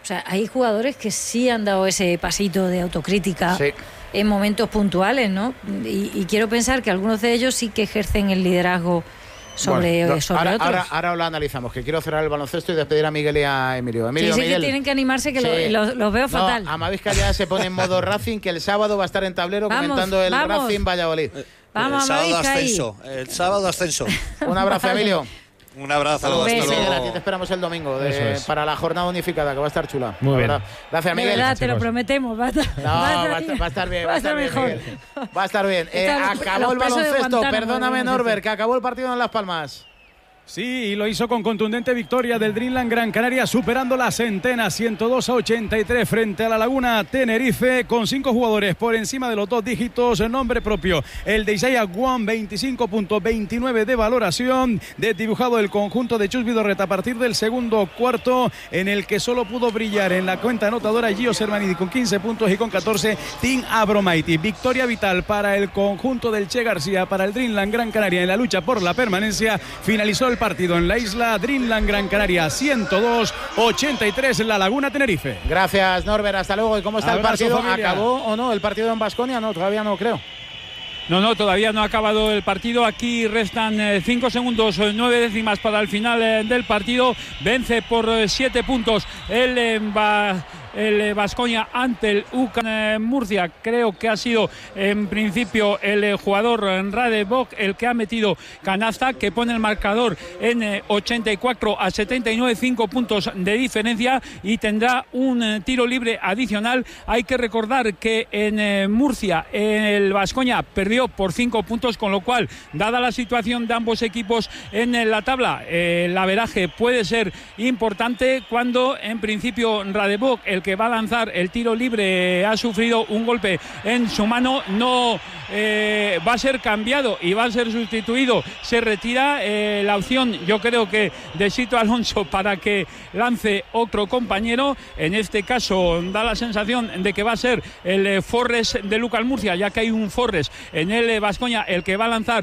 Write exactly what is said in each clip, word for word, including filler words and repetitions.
sea, hay jugadores que sí han dado ese pasito de autocrítica sí. en momentos puntuales, ¿no? Y, y quiero pensar que algunos de ellos sí que ejercen el liderazgo sobre, bueno, sobre ahora, otros. Ahora, ahora lo analizamos, que quiero cerrar el baloncesto y despedir a Miguel y a Emilio. Emilio sí, sí Miguel. que tienen que animarse, que sí. los lo, lo veo fatal. No, Amavisca ya se pone en modo Racing, que el sábado va a estar en tablero vamos, comentando el vamos. Racing Valladolid. Vamos, el sábado Amavisca ascenso, ahí. el sábado ascenso. Un abrazo, Emilio. Un abrazo. Saludos, hasta Miguel, luego. a ti te esperamos el domingo de, es. para la jornada unificada, que va a estar chula. Muy bien. Verdad. Gracias, De Miguel. verdad, te lo prometemos. Va a estar, No, va a estar, va a estar, va a estar bien, va a estar bien, mejor. Miguel. Va a estar bien. Eh, Está los- acabó el los pesos de baloncesto, Guantánamo, perdóname, vamos a Norbert, decir. que acabó el partido en Las Palmas. Sí, y lo hizo con contundente victoria del Dreamland Gran Canaria, superando la centena ciento dos a ochenta y tres frente a la Laguna Tenerife, con cinco jugadores por encima de los dos dígitos, nombre propio. El de Isaiah Guan, veinticinco punto veintinueve de valoración, desdibujado el conjunto de Chus Vidorreta a partir del segundo cuarto, en el que solo pudo brillar en la cuenta anotadora Gio Sermanidi con quince puntos y con catorce Tim Abromaiti. Victoria vital para el conjunto del Che García, para el Dreamland Gran Canaria en la lucha por la permanencia. Finalizó el partido en la isla. Dreamland Gran Canaria ciento dos ochenta y tres en la Laguna Tenerife. Gracias, Norbert, hasta luego. ¿Y cómo está Abrazo, el partido? familia. ¿Acabó o no el partido en Baskonia? No, todavía no creo. No, no, todavía no ha acabado el partido. Aquí restan eh, cinco segundos, eh, nueve décimas para el final eh, del partido. Vence por eh, siete puntos el eh, ba- el Baskonia ante el U C A M Murcia. Creo que ha sido en principio el eh, jugador Rade Bok el que ha metido canasta, que pone el marcador en eh, ochenta y cuatro a setenta y nueve, cinco puntos de diferencia, y tendrá un eh, tiro libre adicional. Hay que recordar que en eh, Murcia el Baskonia perdió por cinco puntos, con lo cual, dada la situación de ambos equipos en eh, la tabla, eh, el averaje puede ser importante, cuando en principio Rade Bok, el que va a lanzar el tiro libre, ha sufrido un golpe en su mano. No eh, va a ser cambiado y va a ser sustituido. Se retira eh, la opción, yo creo que de Sito Alonso, para que lance otro compañero. En este caso da la sensación de que va a ser el eh, Forres de Lucal Murcia, ya que hay un Forres en el Baskonia el que va a lanzar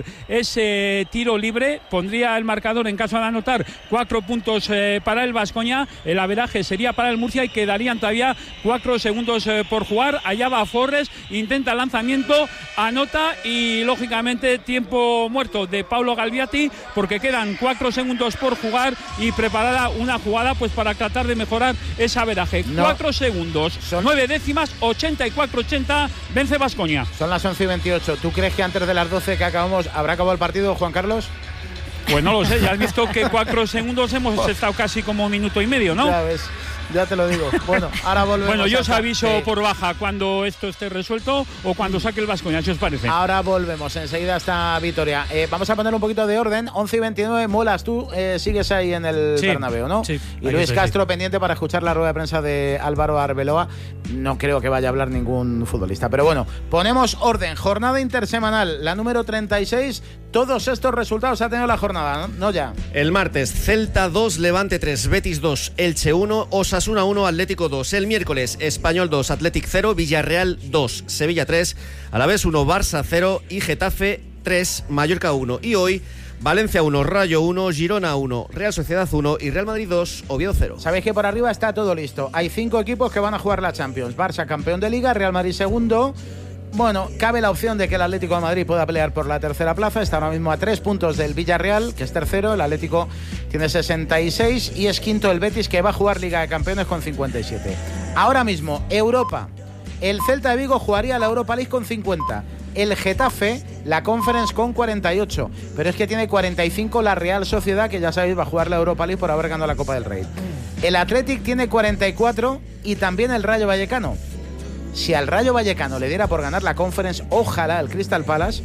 ese tiro libre. Pondría el marcador, en caso de anotar, cuatro puntos eh, para el Baskonia. El averaje sería para el Murcia y quedarían todavía cuatro segundos eh, por jugar. Allá va Forres, intenta el lanzamiento, anota, y lógicamente tiempo muerto de Paulo Galviati, porque quedan cuatro segundos por jugar y preparada una jugada pues para tratar de mejorar ese averaje. No. Cuatro segundos, Son- nueve décimas, ochenta y cuatro ochenta, vence Baskonia. Son las once y veintiocho. ¿Tú crees que antes de las doce que acabamos habrá acabado el partido, Juan Carlos? Pues no lo sé, ya has visto que cuatro segundos hemos estado casi como un minuto y medio, ¿no? Ya ves, ya te lo digo. Bueno, ahora volvemos. Bueno, yo os a- aviso Sí. por baja cuando esto esté resuelto o cuando saque el Baskonia, ¿qué os parece? Ahora volvemos, enseguida está Vitoria. Eh, vamos a poner un poquito de orden. once y veintinueve, Molas, tú eh, sigues ahí en el Sí, Bernabéu, ¿no? sí, Y aquí Luis estoy, Castro pendiente para escuchar la rueda de prensa de Álvaro Arbeloa. No creo que vaya a hablar ningún futbolista. Pero bueno, ponemos orden. Jornada intersemanal, la número treinta y seis. Todos estos resultados ha tenido la jornada, ¿no? No ya. El martes, Celta dos, Levante tres, Betis dos, Elche uno, Osasuna uno, Atlético dos. El miércoles, Español dos, Athletic cero, Villarreal dos, Sevilla tres, Alavés uno, Barça cero y Getafe tres, Mallorca uno. Y hoy, Valencia uno, Rayo uno, Girona uno, Real Sociedad uno y Real Madrid dos, Oviedo cero. Sabéis que por arriba está todo listo. Hay cinco equipos que van a jugar la Champions. Barça campeón de Liga, Real Madrid segundo. Bueno, cabe la opción de que el Atlético de Madrid pueda pelear por la tercera plaza. Está ahora mismo a tres puntos del Villarreal, que es tercero. El Atlético tiene sesenta y seis y es quinto el Betis, que va a jugar Liga de Campeones con cincuenta y siete. Ahora mismo, Europa. El Celta de Vigo jugaría la Europa League con cincuenta. El Getafe, la Conference con cuarenta y ocho. Pero es que tiene cuarenta y cinco la Real Sociedad, que ya sabéis va a jugar la Europa League por haber ganado la Copa del Rey. El Athletic tiene cuarenta y cuatro y también el Rayo Vallecano. Si al Rayo Vallecano le diera por ganar la Conference, ojalá el Crystal Palace.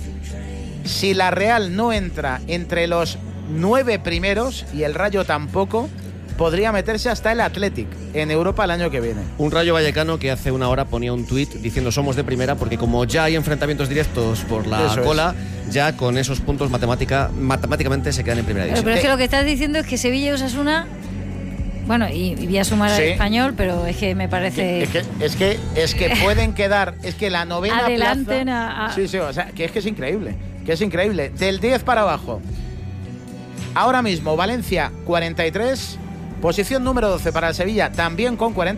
Si la Real no entra entre los nueve primeros y el Rayo tampoco, podría meterse hasta el Athletic en Europa el año que viene. Un Rayo Vallecano que hace una hora ponía un tuit diciendo somos de primera, porque como ya hay enfrentamientos directos por la Eso cola, es. ya con esos puntos matemática, matemáticamente se quedan en primera Pero, división. pero es que lo que estás diciendo es que Sevilla y Osasuna, bueno, y, y voy a sumar Sí. al Español, pero es que me parece... Es que, es que, es que pueden quedar, es que la novena Adelanten plaza... a- a- Sí, sí, o sea, que es que es increíble, que es increíble. Del diez para abajo. Ahora mismo, Valencia, cuarenta y tres. Posición número doce para el Sevilla, también con cuarenta y tres.